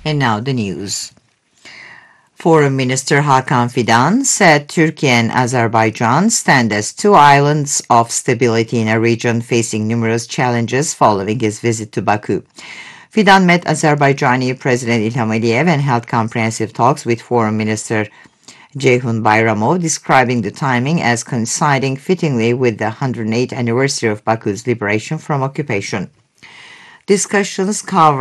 And now the news. Foreign Minister Hakan Fidan said Turkey and Azerbaijan stand as two islands of stability in a region facing numerous challenges following his visit to Baku. Fidan met Azerbaijani President Ilham Aliyev and held comprehensive talks with Foreign Minister Ceyhun Bayramov, describing the timing as coinciding fittingly with the 108th anniversary of Baku's liberation from occupation. Discussions covered